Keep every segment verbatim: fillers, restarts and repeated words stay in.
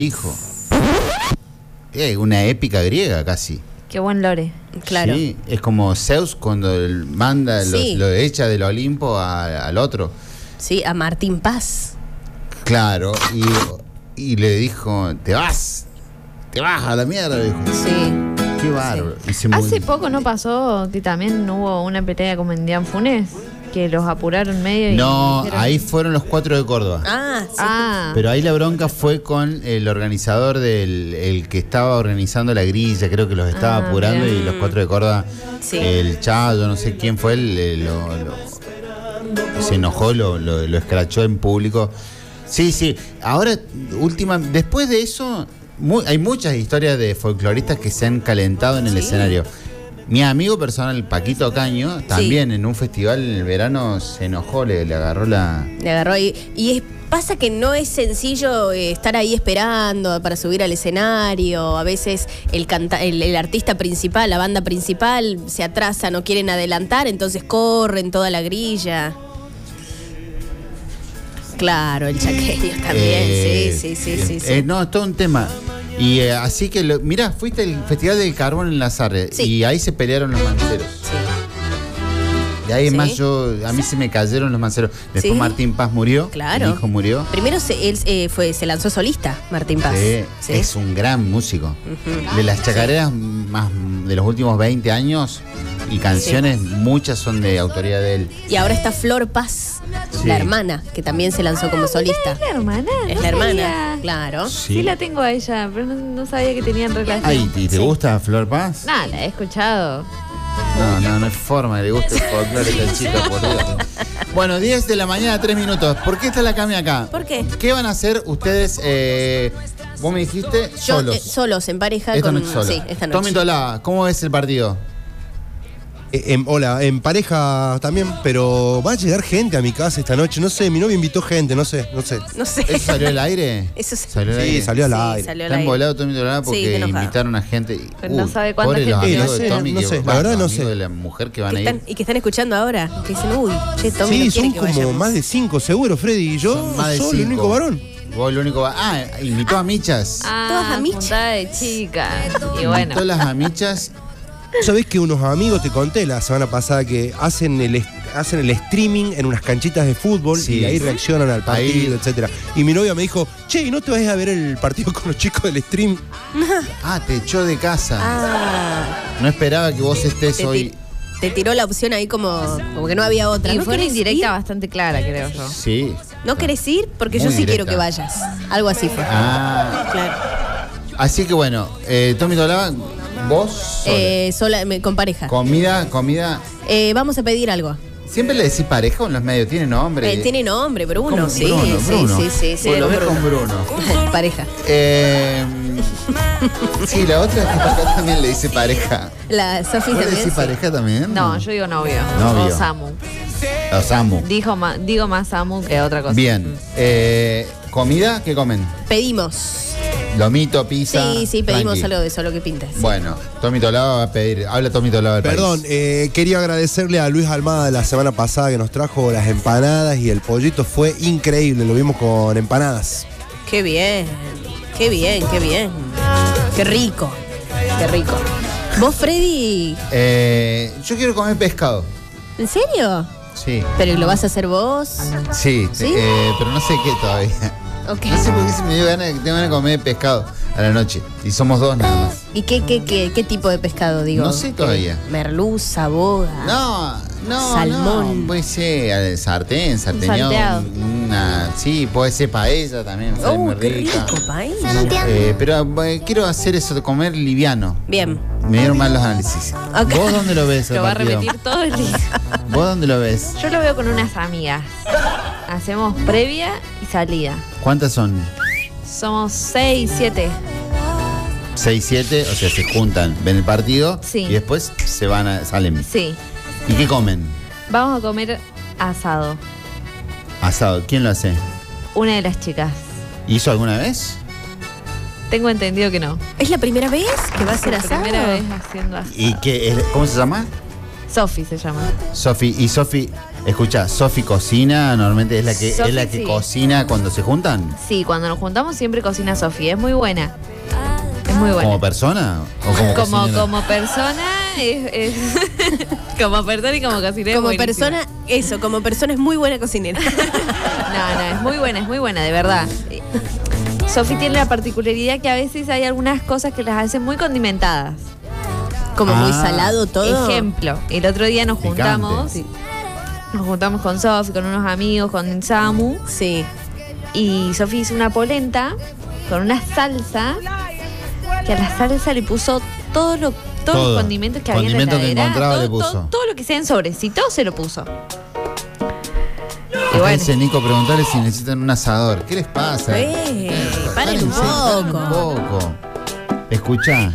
Hijo. Eh, una épica griega casi. Qué buen lore. Claro. Sí, es como Zeus cuando él manda, Sí. lo, lo echa del Olimpo a- al otro. Sí, a Martín Paz. Claro, y, y le dijo, te vas, te vas a la mierda, dijo. Sí. Qué bárbaro. Y se Hace murió. poco no pasó que también hubo una pelea con Mendián Funes, que los apuraron medio y No, dijeron- ahí fueron los cuatro de Córdoba. Ah, sí. Ah, Pero ahí la bronca fue con el organizador del el que estaba organizando la grilla, creo que los estaba Ah, apurando mirá. y los cuatro de Córdoba, Sí. el Chayo, no sé quién fue, el, el- lo, lo- se enojó, lo, lo, lo escrachó en público. Sí, sí, ahora, última, después de eso, mu- hay muchas historias de folcloristas que se han calentado en el Sí. escenario. Mi amigo personal, Paquito Caño, también en un festival en el verano se enojó, le, le agarró la... Le agarró ahí. Y es- pasa que no es sencillo eh, estar ahí esperando para subir al escenario. A veces el, canta el, el artista principal, la banda principal, se atrasa, no quieren adelantar, entonces corren toda la grilla. Claro, el chaqueño también, Eh, sí, sí, sí, sí. sí. eh, no, es todo un tema. Y eh, así que, lo, mirá, fuiste al Festival del Carbón en Las Arres Sí. y ahí se pelearon los manceros. Sí. Y ahí Sí. más yo, a mí se me cayeron los manceros. Después Sí. Martín Paz murió, Claro. el hijo murió. Primero se, él eh, fue, se lanzó solista, Martín Paz. Sí, Sí. es un gran músico. Ujú. De las chacareras más de los últimos veinte años y canciones, muchas son de autoría de él. Y ahora está Flor Paz, Sí. la hermana, que también se lanzó como solista. ¿es la hermana? Es No la hermana, sabía. claro. Sí. la tengo a ella, pero no, no sabía que tenían relación. Ay, ¿y te Sí. gusta Flor Paz? Nada, la he escuchado. No, no, no hay forma que le guste el folclore a esta chica, por Dios. Bueno, diez de la mañana, tres minutos. ¿Por qué está la Cami acá? ¿Por qué? ¿Qué van a hacer ustedes? Eh, vos me dijiste Yo, solos. eh, solos, en pareja Esta con. noche sola. Sí, esta Tommy noche. Tolá, ¿cómo ves el partido? Eh, en- hola, en pareja también, pero va a llegar gente a mi casa esta noche. No sé, mi novia invitó gente, no sé, no sé. No sé. ¿Eso salió al aire? Eso sí. ¿Salió al Sí, aire? salió al Sí, aire. salió al Está aire. embolado Tommy Tolá Sí, porque está enojado. invitaron a gente. y- Pero no sabe cuánta pobre los gente amigos viene. de Tommy, Sí, no que- sé, la va, verdad los no amigos sé. de la mujer que van Que a ir. están- y que están escuchando ahora. Que dicen, uy, che, Tommy Sí, no quiere son que como vayamos. más de cinco seguro, Freddy. Y yo Son más de soy el cinco. único varón. Vos el único va. Ah, invitó a Michas. Ah, Todas amichas. juntada de chicas. Y bueno, Invitó a las amichas. ¿Sabés que unos amigos, te conté la semana pasada, que hacen el, est- hacen el streaming en unas canchitas de fútbol Sí. y ahí reaccionan al partido, Ahí- etcétera? Y mi novia me dijo, che, ¿y no te vas a ver el partido con los chicos del stream? Ah, te echó de casa. Ah, No esperaba que vos estés te, hoy. ti- te tiró la opción ahí como, como que no había otra. y ¿No fue una querés indirecta ir? bastante clara, creo yo. Sí. ¿No querés ir? Porque yo Muy sí directa. quiero que vayas. Algo así fue. Ah. Claro. Así que bueno, eh, Tommy Tolá, vos. sola. Eh, sola, me- con pareja. Comida, comida. Eh, vamos a pedir algo. Siempre le decís pareja en los medios, tiene nombre. Eh, tiene nombre, pero uno, ¿Cómo? sí, Bruno, sí, Bruno. sí, sí, sí. Vos lo ves Bruno. con Bruno. Pareja. Eh, sí, la otra es que acá también le dice pareja. La Sofi ¿Vos le también. decís sí. pareja también? No, yo digo novio. Novio. O Samu. O Samu. Dijo ma- digo más Samu que otra cosa. Bien. Eh, ¿Comida? ¿Qué comen? Pedimos. Lomito, pizza. Sí, sí, pedimos tranqui. algo de eso, lo que pintes. Bueno, Tommy Tolá va a pedir. Habla Tommy Tolá del Perdón, país. eh, quería agradecerle a Luis Almada la semana pasada que nos trajo las empanadas y el pollito fue increíble, lo vimos con empanadas. Qué bien, qué bien, qué bien. Qué rico, qué rico. ¿Vos, Freddy? Eh, yo quiero comer pescado. ¿En serio? Sí. ¿Pero lo vas a hacer vos? Sí, ¿Sí? eh, pero no sé qué todavía. Ok. No sé por qué se me dio ganas, tengo ganas de comer pescado a la noche. Y somos dos nada más. ¿Y qué, qué, qué, qué tipo de pescado, digo? No sé todavía. Merluza, boga. No, no, Salmón. no. Puede ser al sartén, sarteñado. salteado. Una, sí, puede ser paella también, sale Oh, muy qué rica. rico, país. Eh, pero eh, quiero hacer eso de comer liviano. Bien. Me dieron mal los análisis. Ok. ¿Vos dónde lo ves el Lo va a partido? repetir todo el día. ¿Vos dónde lo ves? Yo lo veo con unas amigas. Hacemos previa y salida. ¿Cuántas son? Somos seis, siete. Seis, siete, o sea, se juntan, ven el partido Sí. y después se van a, salen. Sí. ¿Y qué comen? Vamos a comer asado. Asado. ¿Quién lo hace? Una de las chicas. ¿Hizo alguna vez? Tengo entendido que no. ¿Es la primera vez que va a ser La asado? primera vez haciendo asado. ¿Y qué? es- ¿Cómo se llama? Sofi se llama. Sofi. ¿Y Sofi Escucha, Sofi cocina, normalmente es la que Sofi, es la que sí. cocina cuando se juntan. Sí, cuando nos juntamos siempre cocina Sofía. Es muy buena. Es muy buena. ¿Como persona? ¿O como Como, cocinera? como persona, es, es- como persona y como cocinera. es Como buenísima. persona, eso, como persona es muy buena cocinera. No, no, es muy buena, es muy buena, de verdad. Sofi tiene la particularidad que a veces hay algunas cosas que las hacen muy condimentadas. Como muy Ah. salado todo. Ejemplo, el otro día nos Picante. juntamos, nos juntamos con Sofi, con unos amigos, con Samu, Sí. y Sofi hizo una polenta con una salsa que a la salsa le puso todo lo, todos Todo. los condimentos que había en la Condimento que heladera, encontraba todo, le puso. Todo, todo lo que sea en sobrecito se lo puso. Y Acá bueno, dice Nico, preguntarle si necesitan un asador. ¿Qué les pasa? Eh, paren un Párense, paren un poco. poco. Escucha,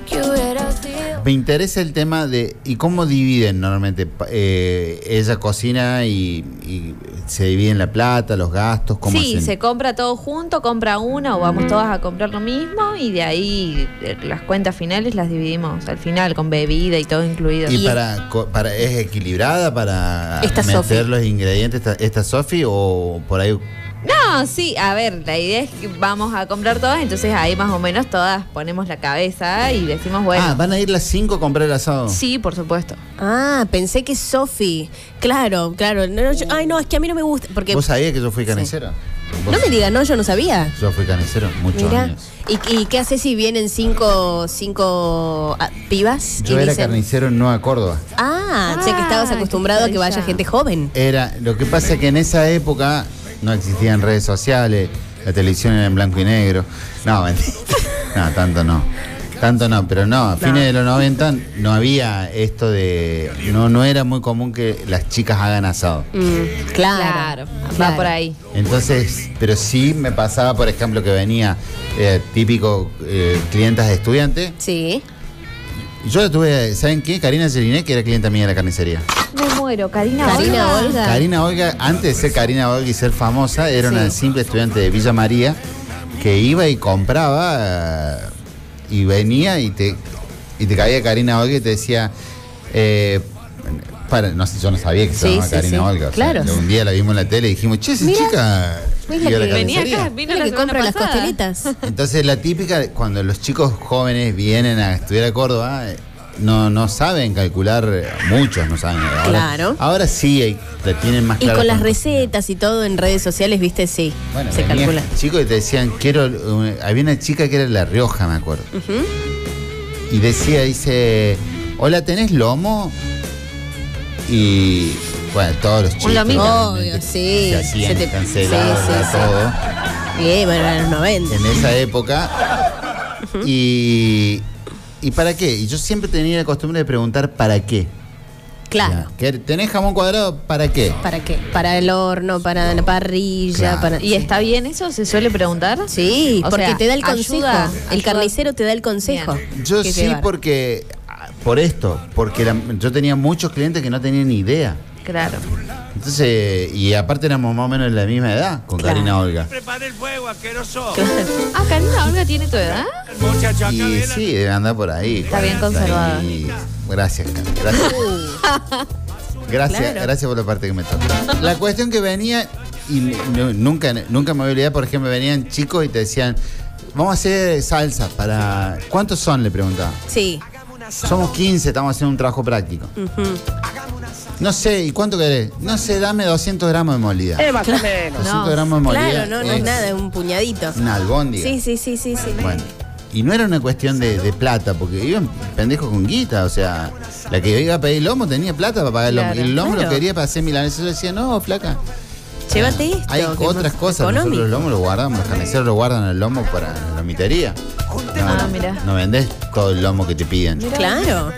me interesa el tema de y cómo dividen normalmente. Pa- eh, ella cocina y, y se dividen la plata, los gastos, cómo sí, hacen? se compra todo junto, compra una o vamos todas a comprar lo mismo y de ahí eh, las cuentas finales las dividimos al final con bebida y todo incluido. ¿Y Y- para, co- para es equilibrada para Esta meter Sofi. los ingredientes esta, esta Sofi o por ahí? No, sí, a ver, la idea es que vamos a comprar todas, entonces ahí más o menos todas ponemos la cabeza y decimos, bueno, Ah, van a ir las cinco a comprar el asado. sí, por supuesto. Ah, pensé que Sofi. Claro, claro. No, no, yo- ay, no, es que a mí no me gusta. Porque ¿Vos sabías que yo fui carnicero? ¿Vos- no me digas, no, yo no sabía. Yo fui carnicero muchos Mira. años. ¿Y, y qué haces si vienen cinco, cinco ah, pibas? Yo y era dicen- carnicero en Nueva Córdoba. Ah, o sea que estabas Ah, acostumbrado a qué que vaya maravilla. gente joven. Era, lo que pasa es que en esa época no existían redes sociales, la televisión era en blanco y negro. No, mentira. No, tanto no. Tanto no, pero no, a fines de los noventa no había esto de. No, no era muy común que las chicas hagan asado. Mm, claro. Claro, va claro. por ahí. Entonces, pero sí me pasaba, por ejemplo, que venía eh, típico eh, clientas de estudiantes. Sí. Yo tuve, ¿saben qué? Karina Jelinek, que era clienta mía de la carnicería. Me muero, Karina. Karina Olga. Olga. Karina Olga, antes de ser Karina Olga y ser famosa, era Sí. una simple estudiante de Villa María que iba y compraba eh, y venía y te, y te caía Karina Olga y te decía, eh, para, no sé, yo no sabía que se Sí, llamaba sí, Karina sí. Olga. o sea, Claro. un día la vimos en la tele y dijimos, che, esa Mira, chica es la iba a la que Venía carnicería. acá, vino Es la la que semana compra las pasada. costelitas. Entonces la típica, cuando los chicos jóvenes vienen a estudiar a Córdoba, eh, no, no saben calcular, eh, muchos no saben. Ahora, Claro. Ahora sí, hay- la tienen más Y clara con las cómo recetas y todo en redes sociales, viste, sí, Bueno, se venía calcula. chicos y te decían, quiero, eh, había una chica que era de La Rioja, me acuerdo. Ujú. Y decía, dice, hola, ¿tenés lomo? Y bueno, todos los chicos lomito. Obvio, sí. se hacían Se te- cancelados, sí, sí, sí. todo. Bien, bueno, eran los noventa. En esa época. y, ¿Y para qué? Y yo siempre tenía la costumbre de preguntar ¿para qué? Claro. Ya, ¿que ¿Tenés jamón cuadrado? ¿Para qué? ¿Para qué? Para el horno, para la parrilla, Claro. para. ¿Y está bien eso? ¿Se suele preguntar? Sí, O porque sea, te da el consejo. ayuda, el ayuda. carnicero te da el consejo. Yo que sí, llevar. porque. Por esto, porque la- yo tenía muchos clientes que no tenían ni idea. Claro. Entonces, y aparte éramos más o menos de la misma edad con Claro. Karina Olga. Prepare el fuego, asqueroso. Ah, Karina Olga tiene tu edad. El muchacho acá Y viene. sí, debe andar por ahí. Está bien cuarenta conservada. y- Gracias, Karina, gracias. Gracias, Claro. gracias por la parte que me toca. La cuestión que venía, y nu- nunca, nunca me voy a olvidar, por ejemplo, venían chicos y te decían, vamos a hacer salsa para. ¿Cuántos son? Le preguntaba. Sí. Somos quince, estamos haciendo un trabajo práctico. Ujú. No sé, ¿y cuánto querés? No sé, dame doscientos gramos de molida. Eh, más o menos. doscientos no, gramos de molida. Claro, no, no es nada, es un puñadito. Una albóndiga. Sí, sí, sí, sí, sí. Bueno, y no era una cuestión de, de plata, porque iban pendejos con guita, o sea, la que iba a pedir lomo tenía plata para pagar el lomo. Claro, y el lomo claro. lo quería para hacer milanesa. Yo le decía, no, flaca. Llévate esto. Hay que es otras más cosas, nosotros económico. los lomos los guardamos, los carniceros los guardan el lomo para la mitería. No, Ah, mirá. no vendés todo el lomo que te piden. Claro.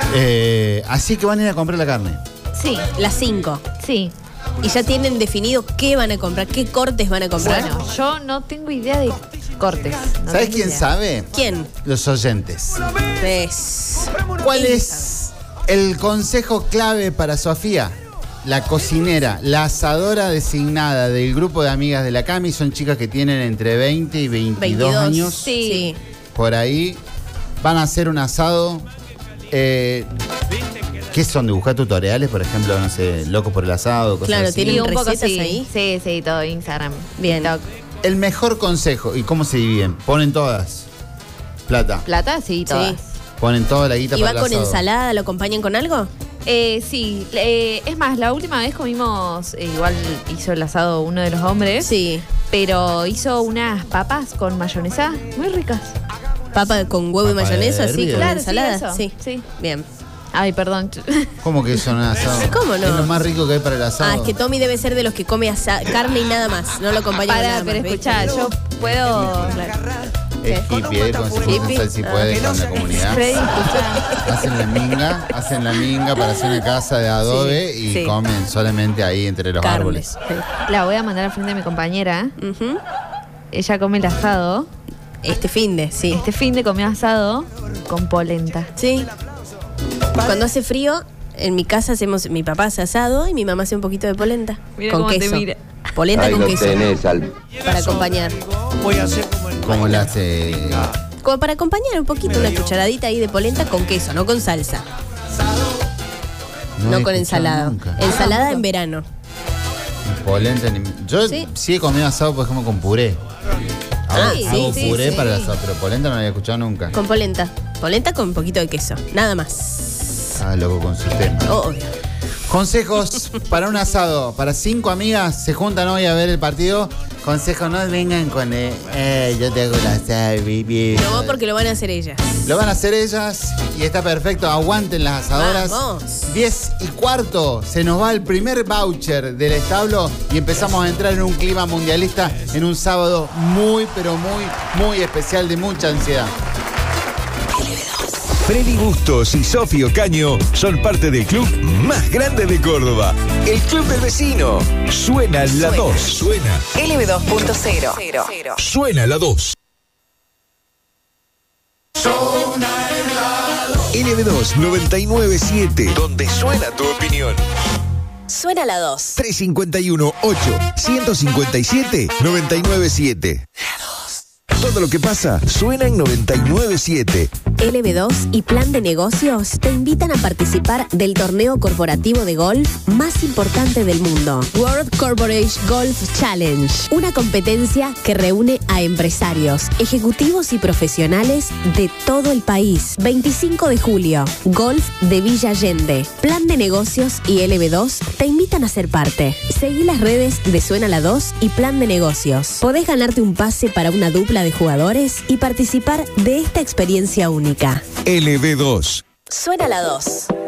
Eh, así que van a ir a comprar la carne. Sí, Las cinco. sí. Y ya tienen definido qué van a comprar, qué cortes van a comprar. Bueno, yo no tengo idea de cortes. no ¿Sabes tengo quién idea. sabe? ¿Quién? Los oyentes. Pues. ¿Cuál es el consejo clave para Sofía? La cocinera, la asadora designada del grupo de amigas de la Cami, son chicas que tienen entre veinte y veintidós veintidós años. Sí. Por ahí van a hacer un asado. Eh, ¿Qué son? ¿De buscar tutoriales, por ejemplo, no sé, locos por el asado? Cosas Claro, así? tienen Sí, un poco recetas sí. ahí. Sí, sí, todo Instagram. Bien. TikTok. El mejor consejo, ¿y cómo se dividen? ¿Ponen todas? Plata. Plata, sí, todas. Sí. Ponen toda la guita ¿Y para va el con asado. ensalada? ¿Lo acompañan con algo? Eh, sí, eh, es más, la última vez comimos, eh, igual hizo el asado uno de los hombres, Sí. pero hizo unas papas con mayonesa muy ricas. Papa con huevo y Papa mayonesa, así, hervida. con Claro, ensalada. sí, eso. Sí. Sí. Bien. Ay, perdón. ¿Cómo que eso no es asado? ¿Cómo no? Es lo más rico que hay para el asado. Ah, es que Tommy debe ser de los que come asa- carne y nada más. No lo acompaña con Para, nada pero más, escuchá, ¿viste? yo puedo. Es hippie, ¿eh? Como si Hippie. fuese un salsi puede con la comunidad. Freddy, escuchá. Hacen la minga, hacen la minga para hacer una casa de adobe Sí, y sí. comen solamente ahí entre los Carne. árboles. La voy a mandar al frente de mi compañera. Sí. Ujú. Ella come el asado. Este fin de, sí. Este fin de comió asado con polenta. Sí. Cuando hace frío, en mi casa hacemos, mi papá hace asado y mi mamá hace un poquito de polenta. Mira con cómo te queso. mira. Polenta Ahí con lo queso. tenés al Para acompañar. Voy a hacer como el Como la hace. Como para acompañar un poquito, una cucharadita ahí de polenta con queso, no con salsa. No, he con escuchado ensalada. nunca. Ensalada en verano. Polenta ni- Yo Sí. sí. he comido asado, por ejemplo, con puré. Hago, Ah, sí, hago sí, puré sí. para el asado, pero polenta no la había escuchado nunca. Con polenta. Polenta con un poquito de queso. Nada más. Ah, loco con su tema. Obvio. Consejos para un asado. Para cinco amigas se juntan hoy a ver el partido. Consejos, no vengan con el, eh, yo te hago el asado, baby. No, porque lo van a hacer ellas. Lo van a hacer ellas y está perfecto. Aguanten las asadoras. Vamos. diez y cuarto. Se nos va el primer voucher del establo y empezamos a entrar en un clima mundialista en un sábado muy, pero muy, muy especial de mucha ansiedad. Freddy Bustos y Sofía Ocaño son parte del club más grande de Córdoba, el Club del Vecino. Suena la dos. Suena. L B dos punto cero. Suena la dos. L B dos noventa y nueve siete, donde suena tu opinión. Suena la dos. tres cinco uno ocho uno cinco siete nueve nueve siete. Todo lo que pasa suena en noventa y nueve siete. L B dos y Plan de Negocios te invitan a participar del torneo corporativo de golf más importante del mundo, World Corporate Golf Challenge, una competencia que reúne a empresarios, ejecutivos y profesionales de todo el país. veinticinco de julio, Golf de Villa Allende. Plan de Negocios y L B dos te invitan a ser parte. Seguí las redes de Suena la dos y Plan de Negocios. Podés ganarte un pase para una dupla de jugadores y participar de esta experiencia única. L B dos. Suena la dos.